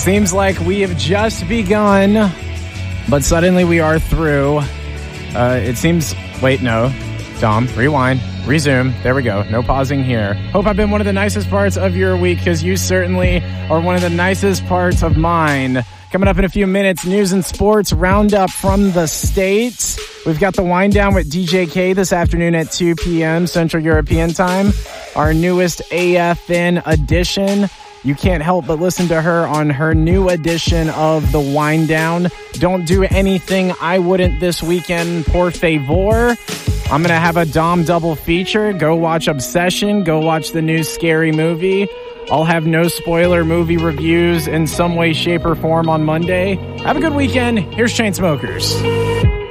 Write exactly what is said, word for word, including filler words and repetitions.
Seems like we have just begun, but suddenly we are through. Uh, it seems... Wait, no. Dom, rewind. Resume. There we go. No pausing here. Hope I've been one of the nicest parts of your week, because you certainly are one of the nicest parts of mine. Coming up in a few minutes, news and sports roundup from the States. We've got the wind down with D J K this afternoon at two p.m. Central European time. Our newest A F N edition. You can't help but listen to her on her new edition of the wind down. Don't do anything I wouldn't this weekend, por favor. I'm going to have a Dom double feature. Go watch Obsession. Go watch the new Scary Movie. I'll have no spoiler movie reviews in some way, shape, or form on Monday. Have a good weekend. Here's Chainsmokers.